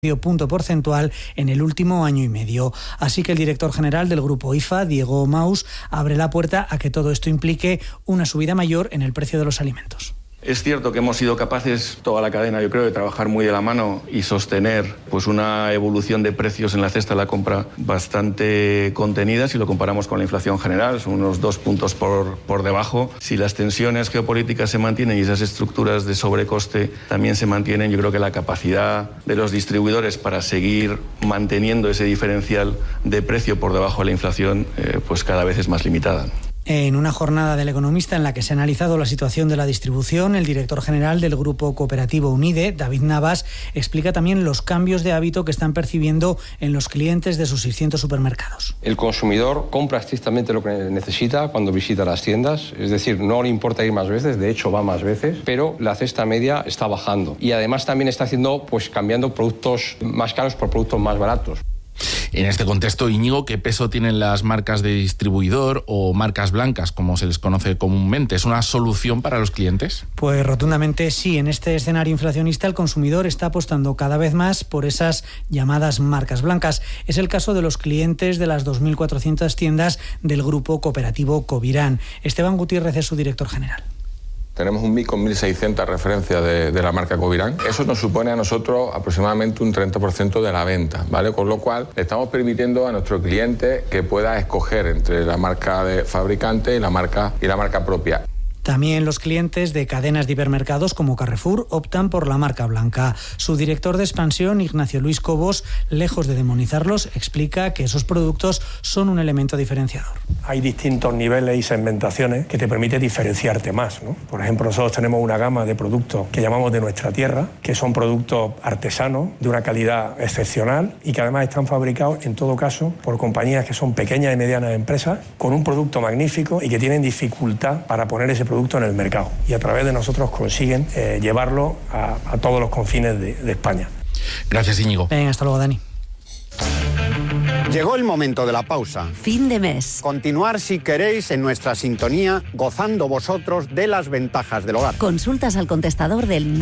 punto porcentual en el último año y medio. Así que el director general del grupo IFA, Diego Maus, abre la puerta a que todo esto implique una subida mayor en el precio de los alimentos. Es cierto que hemos sido capaces, toda la cadena, yo creo, de trabajar muy de la mano y sostener pues una evolución de precios en la cesta de la compra bastante contenida si lo comparamos con la inflación general, son unos 2 puntos por debajo. Si las tensiones geopolíticas se mantienen y esas estructuras de sobrecoste también se mantienen, yo creo que la capacidad de los distribuidores para seguir manteniendo ese diferencial de precio por debajo de la inflación pues cada vez es más limitada. En una jornada del Economista en la que se ha analizado la situación de la distribución, el director general del Grupo Cooperativo Unide, David Navas, explica también los cambios de hábito que están percibiendo en los clientes de sus 600 supermercados. El consumidor compra estrictamente lo que necesita cuando visita las tiendas, es decir, no le importa ir más veces, de hecho va más veces, pero la cesta media está bajando y además también está cambiando productos más caros por productos más baratos. En este contexto, Íñigo, ¿qué peso tienen las marcas de distribuidor o marcas blancas, como se les conoce comúnmente? ¿Es una solución para los clientes? Pues rotundamente sí. En este escenario inflacionista, el consumidor está apostando cada vez más por esas llamadas marcas blancas. Es el caso de los clientes de las 2.400 tiendas del Grupo Cooperativo Covirán. Esteban Gutiérrez es su director general. Tenemos un MIC con 1.600 referencias de la marca Covirán. Eso nos supone a nosotros aproximadamente un 30% de la venta, ¿vale? Con lo cual, le estamos permitiendo a nuestro cliente que pueda escoger entre la marca de fabricante y la marca propia. También los clientes de cadenas de hipermercados como Carrefour optan por la marca blanca. Su director de expansión, Ignacio Luis Cobos, lejos de demonizarlos, explica que esos productos son un elemento diferenciador. Hay distintos niveles y segmentaciones que te permiten diferenciarte más, ¿no? Por ejemplo, nosotros tenemos una gama de productos que llamamos de nuestra tierra, que son productos artesanos, de una calidad excepcional y que además están fabricados, en todo caso, por compañías que son pequeñas y medianas empresas, con un producto magnífico y que tienen dificultad para poner ese producto en el mercado. Y a través de nosotros consiguen llevarlo a todos los confines de España. Gracias, Íñigo. Venga, hasta luego, Dani. Llegó el momento de la pausa. Fin de mes. Continuar si queréis en nuestra sintonía, gozando vosotros de las ventajas del hogar. Consultas al contestador del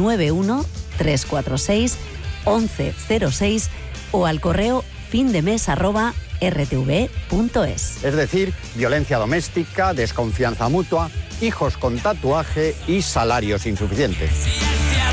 91-346-1106 o al correo findemes@rtv.es. Es decir, violencia doméstica, desconfianza mutua, hijos con tatuaje y salarios insuficientes.